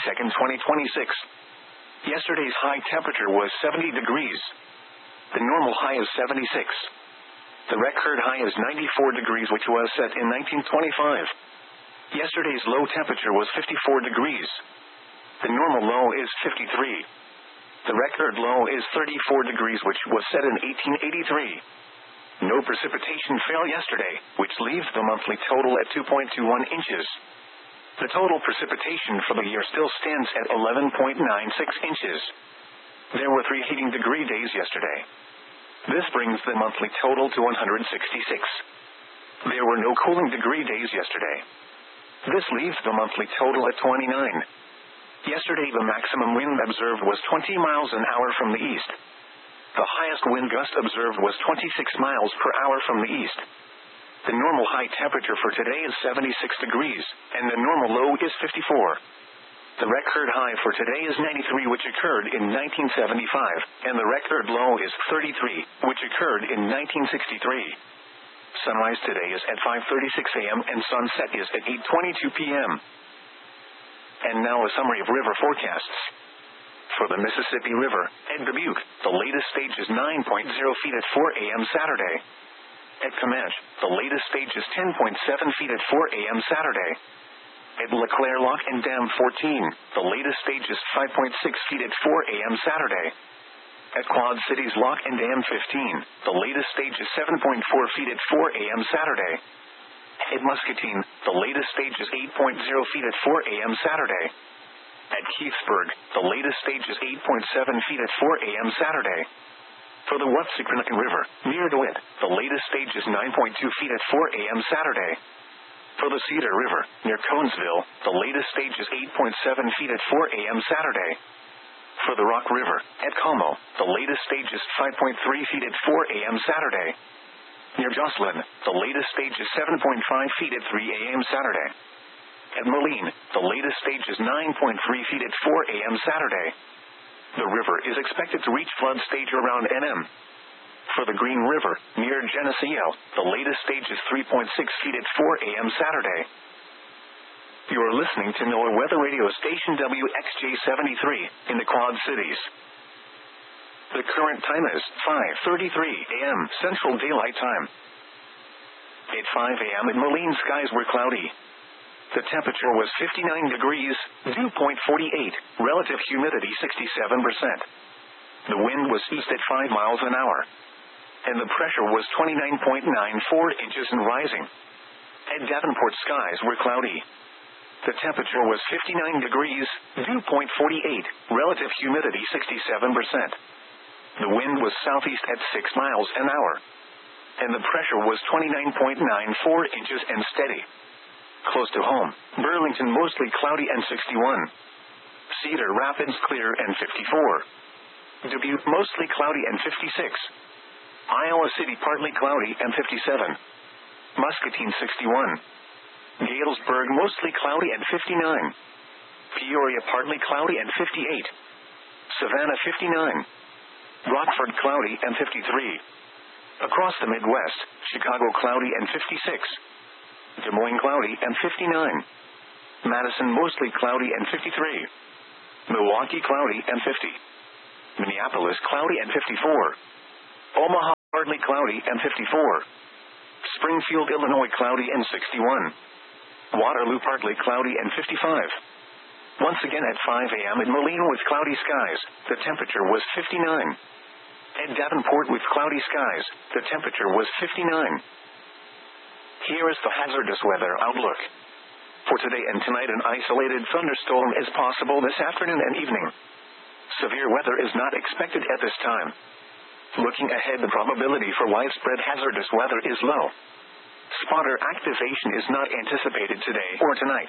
2026. Yesterday's high temperature was 70 degrees. The normal high is 76. The record high is 94 degrees, which was set in 1925. Yesterday's low temperature was 54 degrees. The normal low is 53. The record low is 34 degrees, which was set in 1883. No precipitation fell yesterday, which leaves the monthly total at 2.21 inches. The total precipitation for the year still stands at 11.96 inches. There were 3 heating degree days yesterday. This brings the monthly total to 166. There were no cooling degree days yesterday. This leaves the monthly total at 29. Yesterday the maximum wind observed was 20 miles an hour from the east. The highest wind gust observed was 26 miles per hour from the east. The normal high temperature for today is 76 degrees, and the normal low is 54. The record high for today is 93, which occurred in 1975, and the record low is 33, which occurred in 1963. Sunrise today is at 5:36 a.m. and sunset is at 8:22 p.m. And now a summary of river forecasts. For the Mississippi River, at Dubuque, the latest stage is 9.0 feet at 4 a.m. Saturday. At Comanche, the latest stage is 10.7 feet at 4 a.m. Saturday. At LeClaire Lock and Dam 14, the latest stage is 5.6 feet at 4 a.m. Saturday. At Quad Cities Lock and Dam 15, the latest stage is 7.4 feet at 4 a.m. Saturday. At Muscatine, the latest stage is 8.0 feet at 4 a.m. Saturday. At Keithsburg, the latest stage is 8.7 feet at 4 a.m. Saturday. For the Wapsiquanacan River, near DeWitt, the latest stage is 9.2 feet at 4 a.m. Saturday. For the Cedar River, near Conesville, the latest stage is 8.7 feet at 4 a.m. Saturday. For the Rock River, at Como, the latest stage is 5.3 feet at 4 a.m. Saturday. Near Jocelyn, the latest stage is 7.5 feet at 3 a.m. Saturday. At Moline, the latest stage is 9.3 feet at 4 a.m. Saturday. The river is expected to reach flood stage around NM. For the Green River, near Geneseo, the latest stage is 3.6 feet at 4 a.m. Saturday. You are listening to NOAA Weather Radio Station WXJ73 in the Quad Cities. The current time is 5:33 a.m. Central Daylight Time. At 5 a.m. in Moline, skies were cloudy. The temperature was 59 degrees, dew point 48, relative humidity 67%. The wind was east at 5 miles an hour. And the pressure was 29.94 inches and rising. At Davenport, skies were cloudy. The temperature was 59 degrees, dew point 48, relative humidity 67%. The wind was southeast at 6 miles an hour. And the pressure was 29.94 inches and steady. Close to home, Burlington mostly cloudy and 61. Cedar Rapids clear and 54. Dubuque mostly cloudy and 56. Iowa City partly cloudy and 57. Muscatine 61. Galesburg mostly cloudy and 59. Peoria partly cloudy and 58. Savannah 59. Rockford cloudy and 53. Across the Midwest, Chicago cloudy and 56. Des Moines cloudy and 59. Madison mostly cloudy and 53. Milwaukee cloudy and 50. Minneapolis cloudy and 54. Omaha partly cloudy and 54. Springfield, Illinois, cloudy and 61. Waterloo, partly cloudy and 55. Once again at 5 a.m. in Moline with cloudy skies, the temperature was 59. At Davenport with cloudy skies, the temperature was 59. Here is the hazardous weather outlook. For today and tonight, an isolated thunderstorm is possible this afternoon and evening. Severe weather is not expected at this time. Looking ahead, the probability for widespread hazardous weather is low. Spotter activation is not anticipated today or tonight.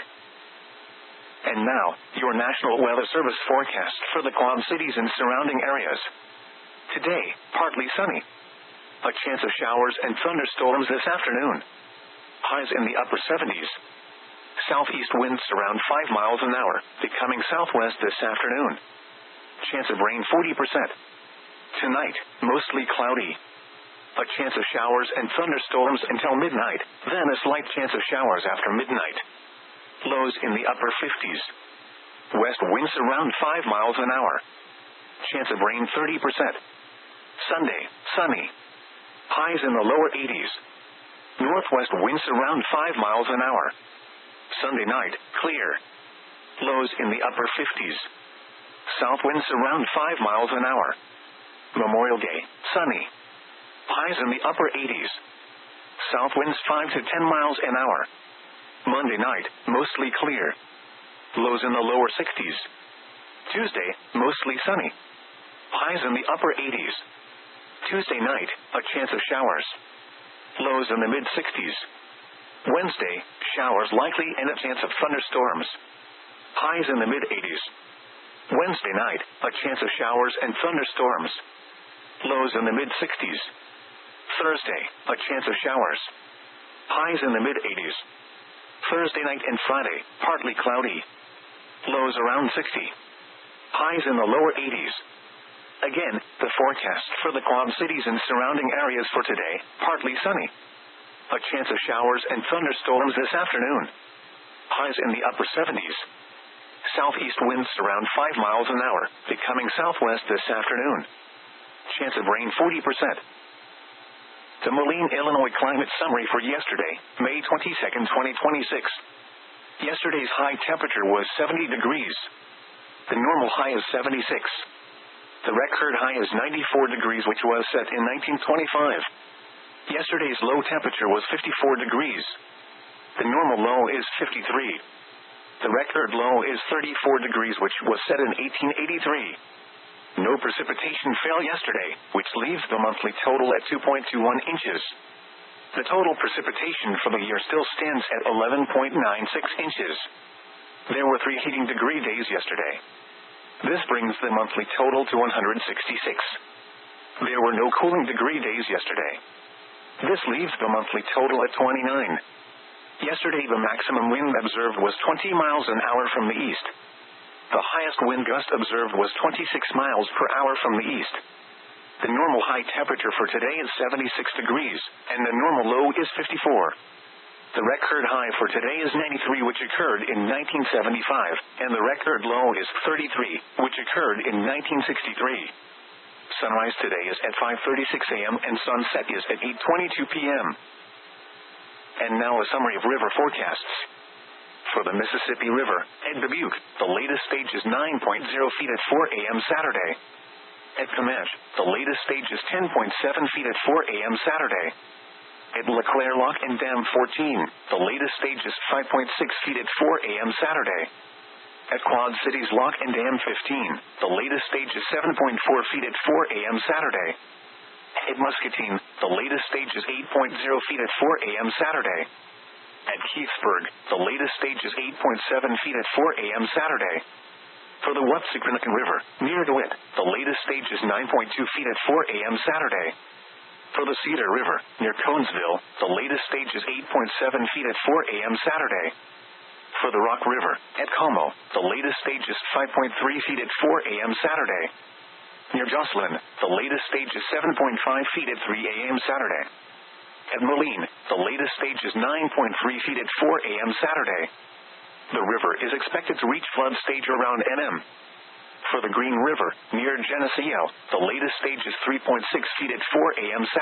And now, your National Weather Service forecast for the Quad Cities and surrounding areas. Today, partly sunny. A chance of showers and thunderstorms this afternoon. Highs in the upper 70s. Southeast winds around 5 miles an hour, becoming southwest this afternoon. Chance of rain 40%. Tonight, mostly cloudy. A chance of showers and thunderstorms until midnight, then a slight chance of showers after midnight. Lows in the upper 50s. West winds around 5 miles an hour. Chance of rain 30%. Sunday, sunny. Highs in the lower 80s. Northwest winds around 5 miles an hour. Sunday night, clear. Lows in the upper 50s. South winds around 5 miles an hour. Memorial Day, sunny. Highs in the upper 80s. South winds 5 to 10 miles an hour. Monday night, mostly clear. Lows in the lower 60s. Tuesday, mostly sunny. Highs in the upper 80s. Tuesday night, a chance of showers. Lows in the mid-60s. Wednesday, showers likely and a chance of thunderstorms. Highs in the mid-80s. Wednesday night, a chance of showers and thunderstorms. Lows in the mid-60s. Thursday, a chance of showers. Highs in the mid-80s. Thursday night and Friday, partly cloudy. Lows around 60. Highs in the lower 80s. Again, the forecast for the Quad Cities and surrounding areas for today, partly sunny. A chance of showers and thunderstorms this afternoon. Highs in the upper 70s. Southeast winds around 5 miles an hour, becoming southwest this afternoon. Chance of rain 40%. The Moline, Illinois climate summary for yesterday, May 22, 2026. Yesterday's high temperature was 70 degrees. The normal high is 76. The record high is 94 degrees, which was set in 1925. Yesterday's low temperature was 54 degrees. The normal low is 53. The record low is 34 degrees, which was set in 1883. No precipitation fell yesterday, which leaves the monthly total at 2.21 inches. The total precipitation for the year still stands at 11.96 inches. There were 3 heating degree days yesterday. This brings the monthly total to 166. There were no cooling degree days yesterday. This leaves the monthly total at 29. Yesterday the maximum wind observed was 20 miles an hour from the east. The highest wind gust observed was 26 miles per hour from the east. The normal high temperature for today is 76 degrees, and the normal low is 54. The record high for today is 93, which occurred in 1975, and the record low is 33, which occurred in 1963. Sunrise today is at 5:36 a.m. and sunset is at 8:22 p.m. And now a summary of river forecasts. For the Mississippi River, at Dubuque, the latest stage is 9.0 feet at 4 a.m. Saturday. At Comanche, the latest stage is 10.7 feet at 4 a.m. Saturday. At LeClaire Lock and Dam 14, the latest stage is 5.6 feet at 4 a.m. Saturday. At Quad Cities Lock and Dam 15, the latest stage is 7.4 feet at 4 a.m. Saturday. At Muscatine, the latest stage is 8.0 feet at 4 a.m. Saturday. At Keithsburg, the latest stage is 8.7 feet at 4 a.m. Saturday. For the Wapsiquanacan River, near DeWitt, the latest stage is 9.2 feet at 4 a.m. Saturday. For the Cedar River, near Conesville, the latest stage is 8.7 feet at 4 a.m. Saturday. For the Rock River, at Como, the latest stage is 5.3 feet at 4 a.m. Saturday. Near Jocelyn, the latest stage is 7.5 feet at 3 a.m. Saturday. At Moline, the latest stage is 9.3 feet at 4 a.m. Saturday. The river is expected to reach flood stage around NM. For the Green River, near Geneseo, the latest stage is 3.6 feet at 4 a.m. Saturday.